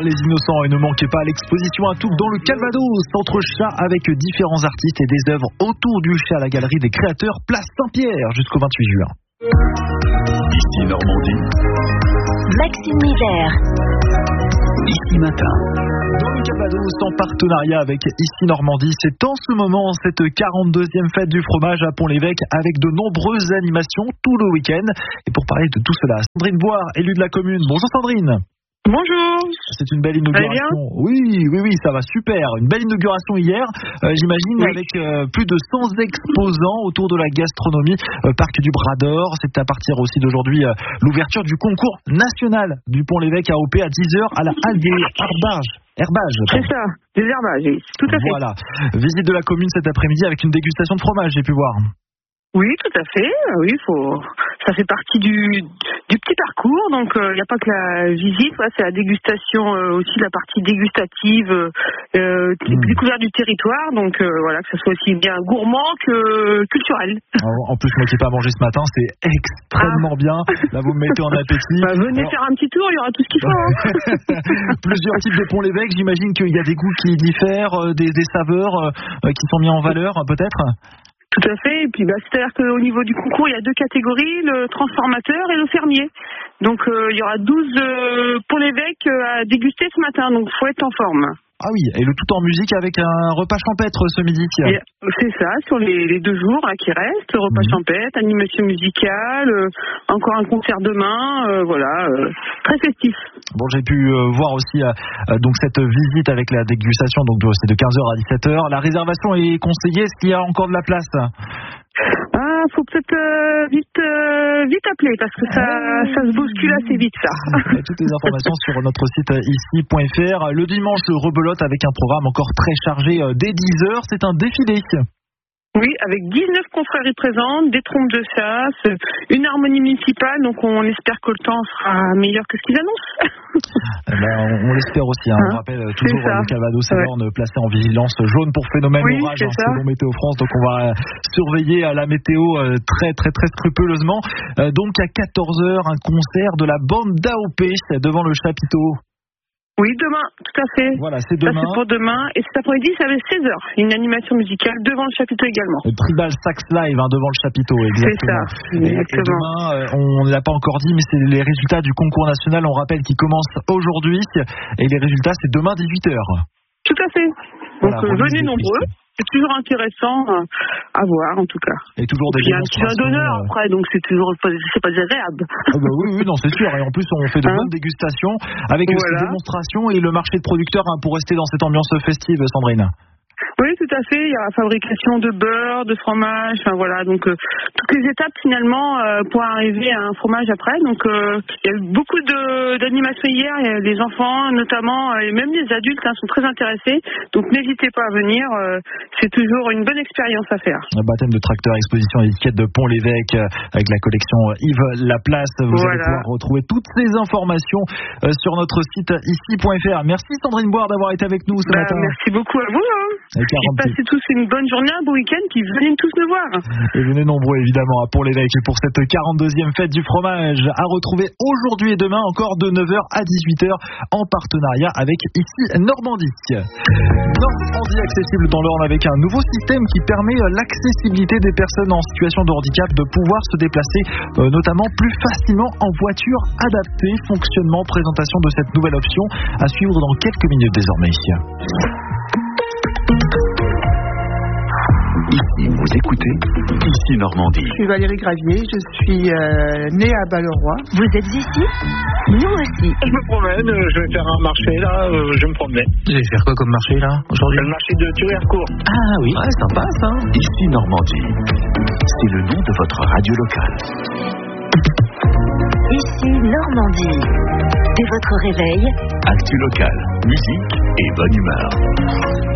les innocents. Et ne manquez pas l'exposition à Touques dans le Calvados, centre chat avec différents artistes et des œuvres autour du chat à la galerie des créateurs, place Saint-Pierre, jusqu'au 28 juin. Ici Normandie. Maxime Miller. Ici Matin. Dans le Calvados, en partenariat avec Ici Normandie, c'est en ce moment cette 42e fête du fromage à Pont-l'Évêque avec de nombreuses animations tout le week-end. Et pour parler de tout cela, Sandrine Boire, élue de la commune. Bonjour Sandrine. Bonjour. C'est une belle inauguration. Oui, ça va super. Une belle inauguration hier, j'imagine, oui. Avec plus de 100 exposants autour de la gastronomie, parc du Bras d'Or. C'est à partir aussi d'aujourd'hui l'ouverture du concours national du Pont-l'Évêque AOP à 10h à la halle des herbages. C'est ça, des herbages, oui, tout à fait. Voilà. Visite de la commune cet après-midi avec une dégustation de fromage, j'ai pu voir. Oui, tout à fait. Oui, ça fait partie du petit parcours. Donc, il n'y a pas que la visite, c'est la dégustation aussi, la partie dégustative, découverte du territoire. Donc, voilà, que ce soit aussi bien gourmand que culturel. En plus, moi qui n'ai pas mangé ce matin, c'est extrêmement bien. Là, vous me mettez en appétit. Venez faire un petit tour, il y aura tout ce qu'il faut. Plusieurs types de Pont-l'Évêque. J'imagine qu'il y a des goûts qui diffèrent, des saveurs qui sont mis en valeur, peut-être. Tout à fait, et puis c'est-à-dire qu'au niveau du concours, il y a deux catégories, le transformateur et le fermier. Donc il y aura 12 Pont-l'Évêque à déguster ce matin, donc il faut être en forme. Ah oui, et le tout en musique avec un repas champêtre ce midi. C'est ça, sur les 2 jours là, qui restent, repas champêtre, animation musicale, encore un concert demain, très festif. Bon, j'ai pu voir aussi donc cette visite avec la dégustation, donc c'est de 15h à 17h. La réservation est conseillée, est-ce qu'il y a encore de la place ? Faut peut-être vite appeler parce que ça se bouscule assez vite ça. Toutes les informations sur notre site ici.fr. Le dimanche, rebelote avec un programme encore très chargé dès 10h. C'est un défilé. Oui, avec 19 confréries présentes, des trompes de chasse, une harmonie municipale, donc on espère que le temps sera meilleur que ce qu'ils annoncent. On l'espère aussi. On rappelle toujours le Calvados et l'Orne placé en vigilance jaune pour phénomène orage selon Météo France. Donc on va surveiller la météo très très très scrupuleusement. Donc à 14h, un concert de la bande d'AOP devant le chapiteau. Oui, demain, tout à fait. Voilà, c'est demain. Ça, c'est pour demain. Et cet après-midi, ça va être 16h. Une animation musicale devant le chapiteau également. Tribal Sax Live devant le chapiteau, exactement. C'est ça, exactement. Et demain, on ne l'a pas encore dit, mais c'est les résultats du concours national, on rappelle, qui commence aujourd'hui. Et les résultats, c'est demain 18h. Tout à fait. Donc venez nombreux. C'est toujours intéressant à voir, en tout cas. Et toujours des démonstrations. Il y a un petit d'honneur après, donc c'est pas désagréable. Oui, non, c'est sûr. Et en plus, on fait de bonnes dégustations avec ces démonstrations et le marché de producteurs pour rester dans cette ambiance festive, Sandrine. Oui, tout à fait. Il y a la fabrication de beurre, de fromage, donc toutes les étapes finalement pour arriver à un fromage après. Donc il y a eu beaucoup d'animations hier. Il y a les enfants notamment et même les adultes sont très intéressés. Donc n'hésitez pas à venir. C'est toujours une bonne expérience à faire. Un baptême de tracteur, exposition et étiquette de Pont-l'Évêque avec la collection Yves Laplace. Vous allez pouvoir retrouver toutes ces informations sur notre site ici.fr. Merci Sandrine Boire d'avoir été avec nous ce matin. Merci beaucoup à vous. Passez tous une bonne journée, un beau week-end, puis venez tous nous voir. Et venez nombreux évidemment à Pont-l'Évêque pour cette 42e fête du fromage à retrouver aujourd'hui et demain encore de 9h à 18h en partenariat avec Ici Normandie. Normandie accessible dans l'Orne avec un nouveau système qui permet l'accessibilité des personnes en situation de handicap de pouvoir se déplacer notamment plus facilement en voiture adaptée. Fonctionnement, présentation de cette nouvelle option à suivre dans quelques minutes désormais. Ici, vous écoutez Ici Normandie. Je suis Valérie Gravier, je suis née à Balleroy. Vous êtes ici ? Nous aussi. Je me promène, je vais faire un marché là, je me promenais. Vous allez faire quoi comme marché là, aujourd'hui ? Le marché de Thury-Harcourt. Ah oui, sympa ça. Ici Normandie, c'est le nom de votre radio locale. Ici Normandie. Dès votre réveil, Actu locale, musique et bonne humeur.